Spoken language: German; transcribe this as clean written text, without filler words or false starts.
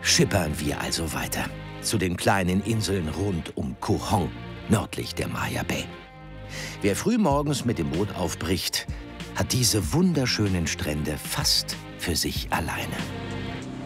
Schippern wir also weiter zu den kleinen Inseln rund um Koh Hong, nördlich der Maya Bay. Wer frühmorgens mit dem Boot aufbricht, hat diese wunderschönen Strände fast für sich alleine.